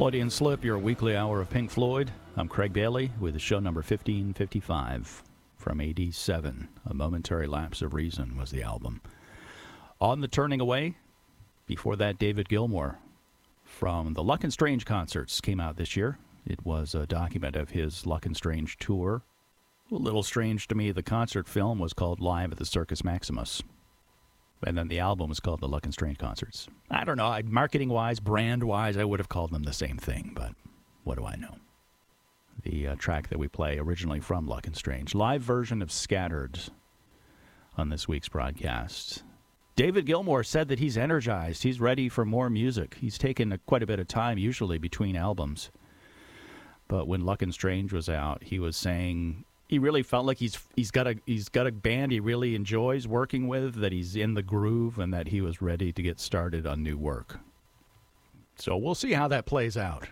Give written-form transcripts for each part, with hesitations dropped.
Freudian Slip, your weekly hour of Pink Floyd. I'm Craig Bailey with show number 1555 from 87. A Momentary Lapse of Reason was the album. On the Turning Away, before that, David Gilmour from the Luck and Strange concerts came out this year. It was a document of his Luck and Strange tour. A little strange to me, the concert film was called Live at the Circus Maximus. And then the album was called The Luck and Strange Concerts. I don't know, marketing-wise, brand-wise, I would have called them the same thing, but what do I know? The track that we play originally from Luck and Strange. Live version of Scattered on this week's broadcast. David Gilmour said that he's energized. He's ready for more music. He's taken quite a bit of time, usually, between albums. But when Luck and Strange was out, he was saying he really felt like he's got a band he really enjoys working with, that he's in the groove, and that he was ready to get started on new work. So we'll see how that plays out.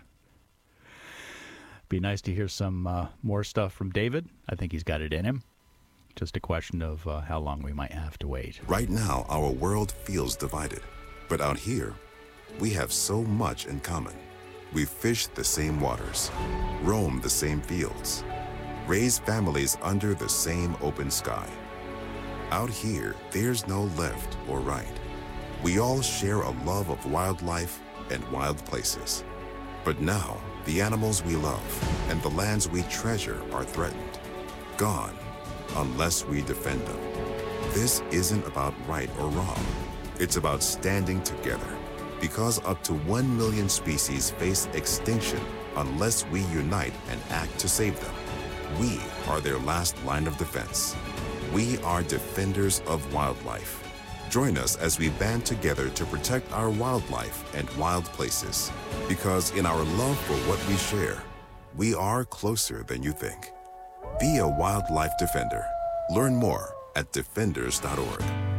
Be nice to hear some more stuff from David. I think he's got it in him. Just a question of how long we might have to wait. Right now, our world feels divided. But out here, we have so much in common. We fish the same waters, roam the same fields, raise families under the same open sky. Out here, there's no left or right. We all share a love of wildlife and wild places. But now, the animals we love and the lands we treasure are threatened, gone, unless we defend them. This isn't about right or wrong. It's about standing together, because up to 1 million species face extinction unless we unite and act to save them. We are their last line of defense. We are defenders of wildlife. Join us as we band together to protect our wildlife and wild places. Because in our love for what we share, we are closer than you think. Be a wildlife defender. Learn more at defenders.org.